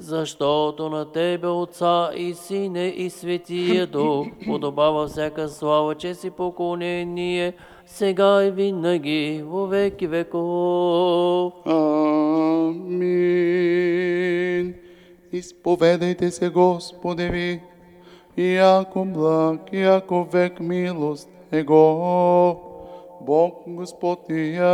Защото на Тебе, Отца и Сине и Светия Дух, подобава всяка слава, чест и поклонение, сега и винаги, во веки веков. Амин. Изповедайте се, Господи ви, яко благ, яко век милост Его. Бог Господь,